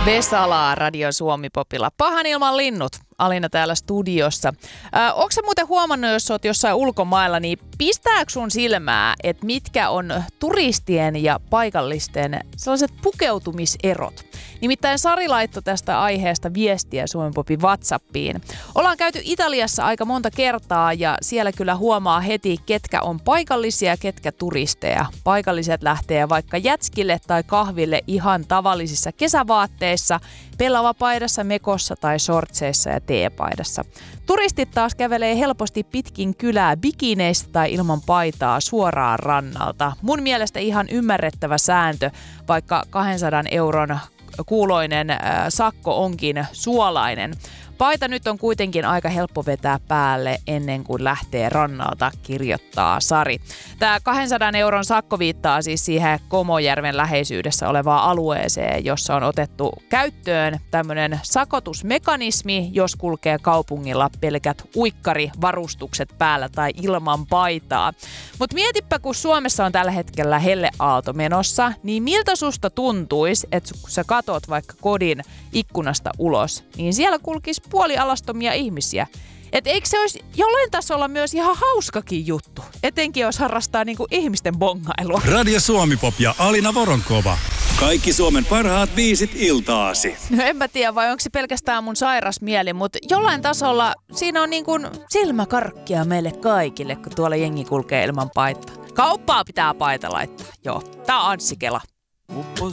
Vesalaa Radio Suomi-popilla. Pahan ilman linnut. Alina täällä studiossa. Onko sä muuten huomannut, jos oot jossain ulkomailla, niin pistääkö sun silmää, että mitkä on turistien ja paikallisten sellaiset pukeutumiserot? Nimittäin Sari laittoi tästä aiheesta viestiä Suomi-popin WhatsAppiin. Ollaan käyty Italiassa aika monta kertaa ja siellä kyllä huomaa heti, ketkä on paikallisia ja ketkä turisteja. Paikalliset lähtee vaikka jätskille tai kahville ihan tavallisissa kesävaatteissa, pellavapaidassa, mekossa tai shortseissa ja teepaidassa. Turistit taas kävelee helposti pitkin kylää bikineistä tai ilman paitaa suoraan rannalta. Mun mielestä ihan ymmärrettävä sääntö, vaikka 200 euron kuuloinen sakko onkin suolainen. Paita nyt on kuitenkin aika helppo vetää päälle ennen kuin lähtee rannalta, kirjoittaa Sari. Tämä 200 euron sakko viittaa siis siihen Komojärven läheisyydessä olevaan alueeseen, jossa on otettu käyttöön tämmöinen sakotusmekanismi, jos kulkee kaupungilla pelkät uikkarivarustukset päällä tai ilman paitaa. Mutta mietipä, kun Suomessa on tällä hetkellä helleaalto menossa, niin miltä susta tuntuisi, että kun sä katot vaikka kodin ikkunasta ulos, niin siellä kulkisi puolialastomia ihmisiä. Et eikö se olisi jollain tasolla myös ihan hauskakin juttu? Etenkin jos harrastaa niinku ihmisten bongailua. Radio Suomi-pop ja Alina Voronkova. Kaikki Suomen parhaat biisit iltaasi. No en mä tiedä, vai onko se pelkästään mun sairas mieli, mutta jollain tasolla siinä on niin kuin silmäkarkkia meille kaikille, kun tuolla jengi kulkee ilman paitaa. Kauppaa pitää paita laittaa. Joo, tää on Anssi Kela. Uppos